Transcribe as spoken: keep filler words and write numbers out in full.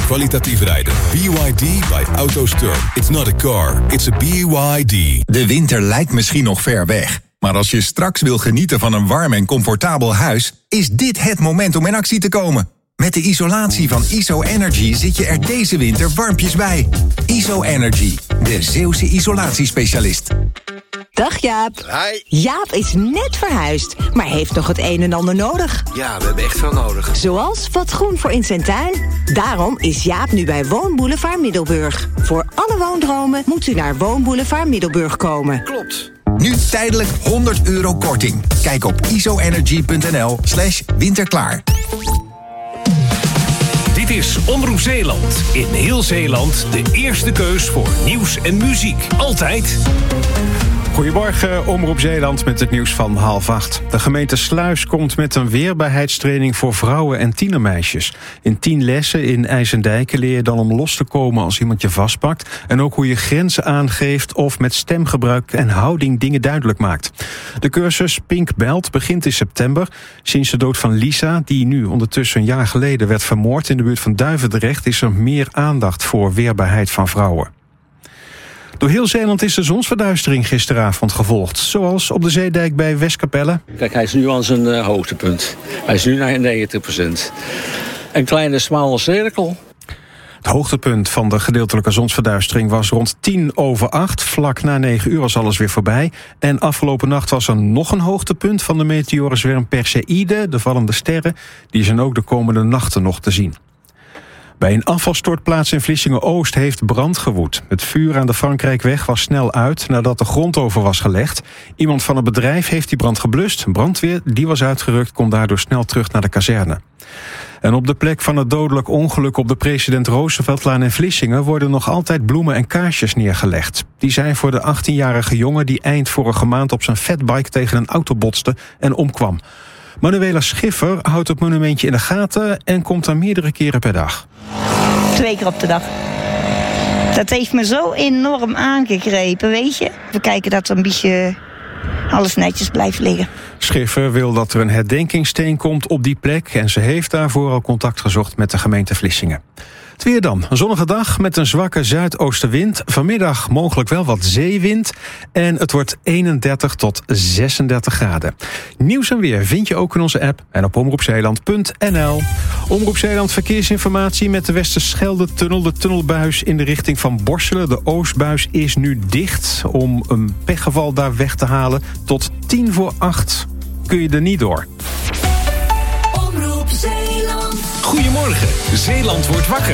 Kwalitatief rijden. B Y D by AutoSturm. It's not a car, it's a B Y D. De winter lijkt misschien nog ver weg. Maar als je straks wil genieten van een warm en comfortabel huis, is dit het moment om in actie te komen. Met de isolatie van I S O Energy zit je er deze winter warmpjes bij. I S O Energy, de Zeeuwse isolatiespecialist. Dag Jaap. Hi. Jaap is net verhuisd, maar heeft nog het een en ander nodig. Ja, we hebben echt veel nodig. Zoals wat groen voor in zijn tuin. Daarom is Jaap nu bij Woonboulevard Middelburg. Voor alle woondromen moet u naar Woonboulevard Middelburg komen. Klopt. Nu tijdelijk honderd euro korting. Kijk op isoenergy.nl slash winterklaar. Dit is Omroep Zeeland. In heel Zeeland de eerste keus voor nieuws en muziek. Altijd. Goedemorgen, Omroep Zeeland met het nieuws van half acht. De gemeente Sluis komt met een weerbaarheidstraining voor vrouwen en tienermeisjes. In tien lessen in IJsendijken leer je dan om los te komen als iemand je vastpakt. En ook hoe je grenzen aangeeft of met stemgebruik en houding dingen duidelijk maakt. De cursus Pink Belt begint in september. Sinds de dood van Lisa, die nu ondertussen een jaar geleden werd vermoord in de buurt van Duivendrecht, is er meer aandacht voor weerbaarheid van vrouwen. Door heel Zeeland is de zonsverduistering gisteravond gevolgd. Zoals op de Zeedijk bij Westkapelle. Kijk, hij is nu aan zijn uh, hoogtepunt. Hij is nu naar negentig procent. Een kleine smalle cirkel. Het hoogtepunt van de gedeeltelijke zonsverduistering was rond tien over acht. Vlak na negen uur was alles weer voorbij. En afgelopen nacht was er nog een hoogtepunt van de meteorenzwerm Perseïde, de vallende sterren. Die zijn ook de komende nachten nog te zien. Bij een afvalstortplaats in Vlissingen-Oost heeft brand gewoed. Het vuur aan de Frankrijkweg was snel uit nadat de grond over was gelegd. Iemand van het bedrijf heeft die brand geblust. Brandweer, die was uitgerukt, kon daardoor snel terug naar de kazerne. En op de plek van het dodelijk ongeluk op de President Rooseveltlaan in Vlissingen worden nog altijd bloemen en kaarsjes neergelegd. Die zijn voor de achttienjarige jongen die eind vorige maand op zijn fatbike tegen een auto botste en omkwam. Manuela Schiffer houdt het monumentje in de gaten en komt er meerdere keren per dag. Twee keer op de dag. Dat heeft me zo enorm aangegrepen, weet je. We kijken dat er een beetje alles netjes blijft liggen. Schiffer wil dat er een herdenkingssteen komt op die plek en ze heeft daarvoor al contact gezocht met de gemeente Vlissingen. Het weer dan. Een zonnige dag met een zwakke zuidoostenwind. Vanmiddag mogelijk wel wat zeewind. En het wordt eenendertig tot zesendertig graden. Nieuws en weer vind je ook in onze app en op omroep zeeland punt n l. Omroep Zeeland verkeersinformatie met de Westerschelde-tunnel. De tunnelbuis in de richting van Borselen. De Oostbuis is nu dicht om een pechgeval daar weg te halen. Tot tien voor acht kun je er niet door. Goedemorgen, Zeeland wordt wakker.